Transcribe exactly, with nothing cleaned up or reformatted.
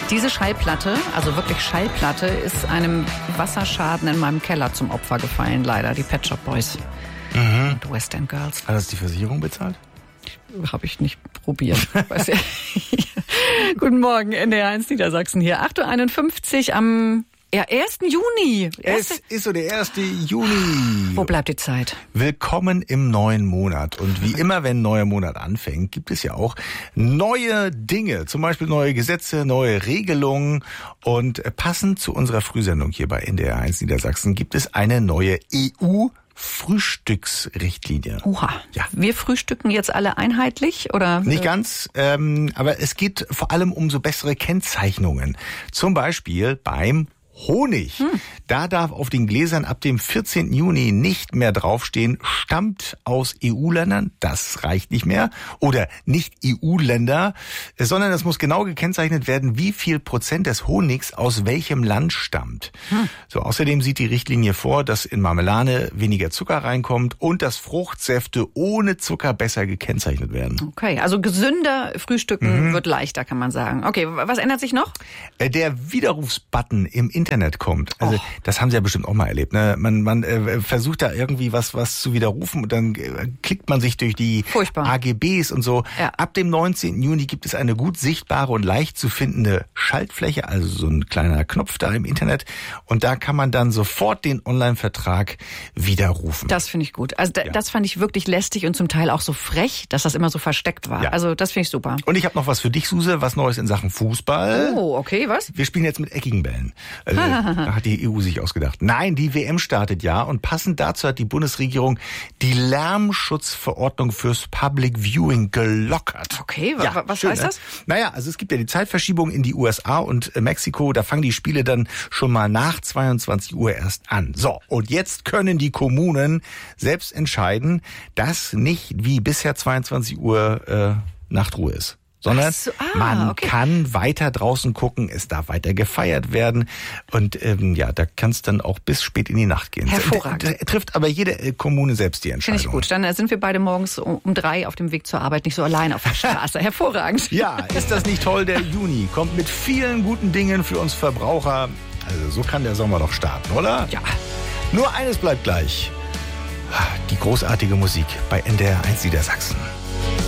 Diese Schallplatte, also wirklich Schallplatte, ist einem Wasserschaden in meinem Keller zum Opfer gefallen, leider. Die Pet Shop Boys Mhm. und West End Girls. Hat das die Versicherung bezahlt? Habe ich nicht probiert. Weiß ja. Guten Morgen, N D R eins Niedersachsen hier. acht Uhr einundfünfzig am ja, ersten Juni. Es ist so der erste Juni. Wo bleibt die Zeit? Willkommen im neuen Monat. Und wie immer, wenn ein neuer Monat anfängt, gibt es ja auch neue Dinge. Zum Beispiel neue Gesetze, neue Regelungen. Und passend zu unserer Frühsendung hier bei N D R eins Niedersachsen gibt es eine neue E U Frühstücksrichtlinie. Oha. Ja. Wir frühstücken jetzt alle einheitlich, oder? Nicht ganz, ähm, aber es geht vor allem um so bessere Kennzeichnungen. Zum Beispiel beim Honig. Hm. Da darf auf den Gläsern ab dem vierzehnten Juni nicht mehr draufstehen, stammt aus E U-Ländern, das reicht nicht mehr, oder nicht E U-Länder, sondern es muss genau gekennzeichnet werden, wie viel Prozent des Honigs aus welchem Land stammt. Hm. So, außerdem sieht die Richtlinie vor, dass in Marmelade weniger Zucker reinkommt und dass Fruchtsäfte ohne Zucker besser gekennzeichnet werden. Okay, also gesünder frühstücken mhm. wird leichter, kann man sagen. Okay, was ändert sich noch? Der Widerrufsbutton im Internet kommt. Also oh. das haben Sie ja bestimmt auch mal erlebt. Ne? Man, man äh, versucht da irgendwie was, was zu widerrufen und dann äh, klickt man sich durch die Furchtbar. A G Bs und so. Ja. Ab dem neunzehnten Juni gibt es eine gut sichtbare und leicht zu findende Schaltfläche, also so ein kleiner Knopf da im Internet. Und da kann man dann sofort den Online-Vertrag widerrufen. Das finde ich gut. Also da, ja. das fand ich wirklich lästig und zum Teil auch so frech, dass das immer so versteckt war. Ja. Also das finde ich super. Und ich habe noch was für dich, Suse, was Neues in Sachen Fußball. Oh, okay, was? Wir spielen jetzt mit eckigen Bällen. Also, hat die E U sich ausgedacht. Nein, die W M startet ja und passend dazu hat die Bundesregierung die Lärmschutzverordnung fürs Public Viewing gelockert. Okay, ja, was schön, heißt ne? das? Naja, also es gibt ja die Zeitverschiebung in die U S A und Mexiko, da fangen die Spiele dann schon mal nach zweiundzwanzig Uhr erst an. So, und jetzt können die Kommunen selbst entscheiden, dass nicht wie bisher zweiundzwanzig Uhr äh, Nachtruhe ist. Sondern so, ah, man okay. kann weiter draußen gucken, es darf weiter gefeiert werden und ähm, ja, da kann es dann auch bis spät in die Nacht gehen. Hervorragend. Da, da trifft aber jede Kommune selbst die Entscheidung. Finde ich gut. Dann sind wir beide morgens um, um drei auf dem Weg zur Arbeit nicht so allein auf der Straße. Hervorragend. Ja, ist das nicht toll? Der Juni kommt mit vielen guten Dingen für uns Verbraucher. Also so kann der Sommer doch starten, oder? Ja. Nur eines bleibt gleich. Die großartige Musik bei N D R eins Niedersachsen.